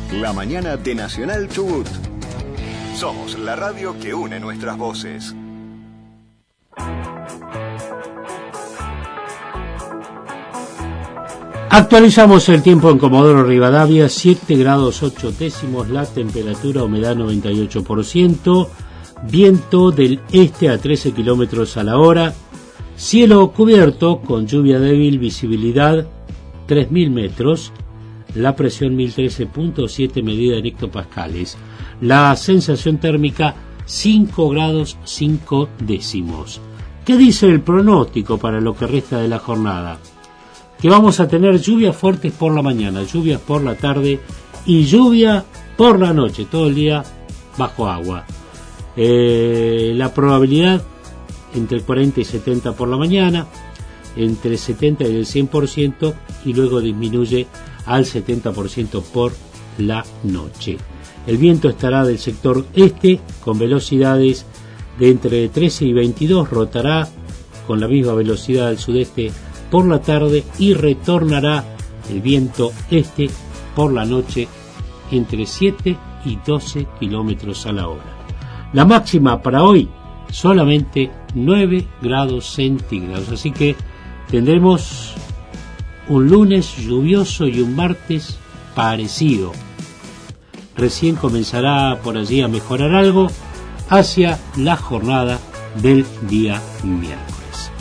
La mañana de Nacional Chubut. Somos la radio que une nuestras voces. Actualizamos el tiempo en Comodoro Rivadavia, 7 grados 8 décimos, la temperatura, humedad 98%, viento del este a 13 kilómetros a la hora, cielo cubierto con lluvia débil, visibilidad 3.000 metros, la presión 1013.7 medida en hectopascales, la sensación térmica 5 grados 5 décimos. ¿Qué dice el pronóstico para lo que resta de la jornada? Que vamos a tener lluvias fuertes por la mañana, lluvias por la tarde y lluvia por la noche, todo el día bajo agua. La probabilidad entre el 40 y 70 por la mañana, entre el 70 y el 100%, y luego disminuye al 70% por la noche. El viento estará del sector este con velocidades de entre 13 y 22, rotará con la misma velocidad al sudeste por la tarde y retornará el viento este por la noche entre 7 y 12 kilómetros a la hora. La máxima para hoy solamente 9 grados centígrados, así que tendremos un lunes lluvioso y un martes parecido. Recién comenzará por allí a mejorar algo hacia la jornada del día miércoles.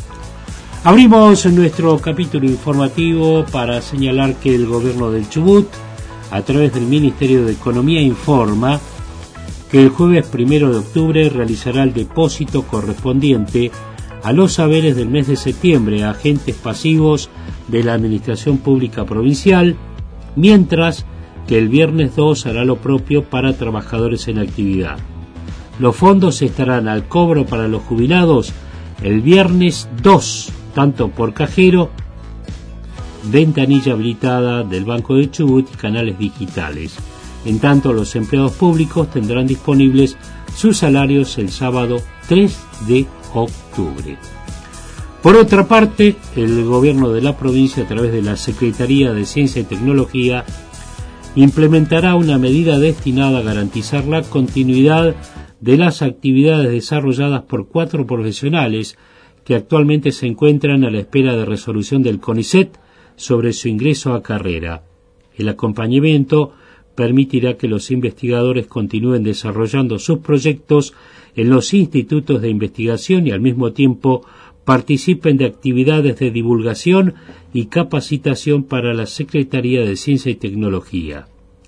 Abrimos nuestro capítulo informativo para señalar que el gobierno del Chubut, a través del Ministerio de Economía, informa que el jueves 1 de octubre realizará el depósito correspondiente a los saberes del mes de septiembre a agentes pasivos de la Administración Pública Provincial, mientras que el viernes 2 hará lo propio para trabajadores en actividad. Los fondos estarán al cobro para los jubilados el viernes 2, tanto por cajero, ventanilla habilitada del Banco de Chubut y canales digitales. En tanto, los empleados públicos tendrán disponibles sus salarios el sábado 3 de octubre. Por otra parte, el gobierno de la provincia, a través de la Secretaría de Ciencia y Tecnología, implementará una medida destinada a garantizar la continuidad de las actividades desarrolladas por 4 profesionales que actualmente se encuentran a la espera de resolución del CONICET sobre su ingreso a carrera. El acompañamiento permitirá que los investigadores continúen desarrollando sus proyectos en los institutos de investigación y al mismo tiempo participen de actividades de divulgación y capacitación para la Secretaría de Ciencia y Tecnología.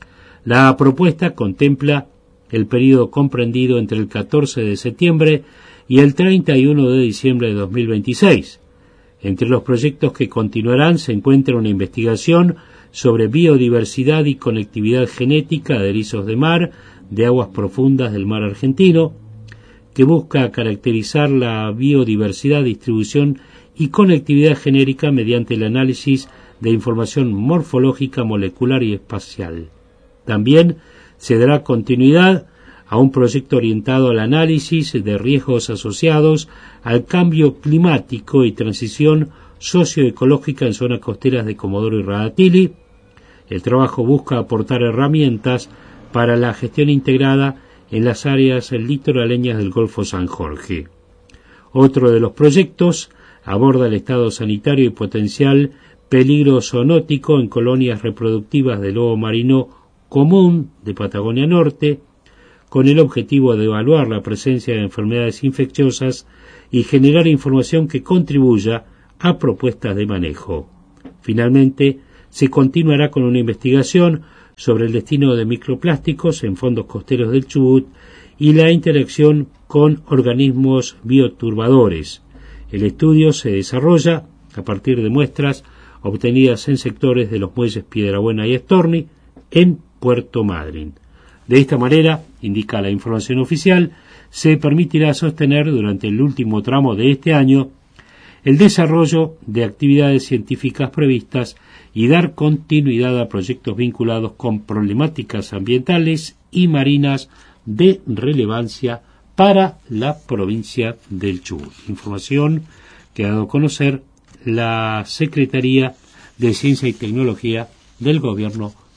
La propuesta contempla el periodo comprendido entre el 14 de septiembre y el 31 de diciembre de 2026. Entre los proyectos que continuarán se encuentra una investigación sobre biodiversidad y conectividad genética de erizos de mar de aguas profundas del mar argentino, que busca caracterizar la biodiversidad, distribución y conectividad genérica mediante el análisis de información morfológica, molecular y espacial. También se dará continuidad a un proyecto orientado al análisis de riesgos asociados al cambio climático y transición socioecológica en zonas costeras de Comodoro y Radatili. El trabajo busca aportar herramientas para la gestión integrada en las áreas litoraleñas del Golfo San Jorge. Otro de los proyectos aborda el estado sanitario y potencial peligro zoonótico en colonias reproductivas de lobo marino común de Patagonia Norte, con el objetivo de evaluar la presencia de enfermedades infecciosas y generar información que contribuya a propuestas de manejo. Finalmente, se continuará con una investigación sobre el destino de microplásticos en fondos costeros del Chubut y la interacción con organismos bioturbadores. El estudio se desarrolla a partir de muestras obtenidas en sectores de los muelles Piedrabuena y Storni en Puerto Madryn. De esta manera, indica la información oficial, se permitirá sostener durante el último tramo de este año el desarrollo de actividades científicas previstas y dar continuidad a proyectos vinculados con problemáticas ambientales y marinas de relevancia para la provincia del Chubut. Información que ha dado a conocer la Secretaría de Ciencia y Tecnología del Gobierno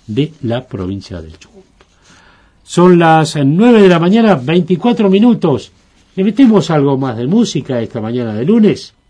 de la provincia del Chubut. Son las 9 de la mañana, 24 minutos. ¿Le metemos algo más de música esta mañana de lunes?